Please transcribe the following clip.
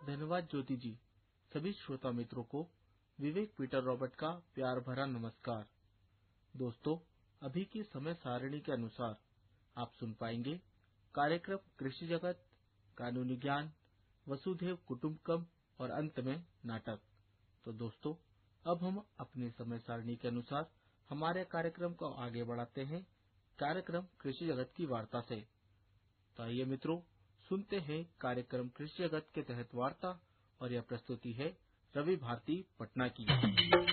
धन्यवाद ज्योति जी। सभी श्रोता मित्रों को विवेक पीटर रॉबर्ट का प्यार भरा नमस्कार। दोस्तों, अभी की समय सारणी के अनुसार आप सुन पाएंगे कार्यक्रम कृषि जगत, कानूनी ज्ञान, वसुधैव कुटुंबकम और अंत में नाटक। तो दोस्तों, अब हम अपने समय सारणी के अनुसार हमारे कार्यक्रम को आगे बढ़ाते हैं कार्यक्रम कृषि जगत की वार्ता से। तो आइए मित्रों, सुनते हैं कार्यक्रम कृषि जगत के तहत वार्ता, और यह प्रस्तुति है रवि भारती पटना की।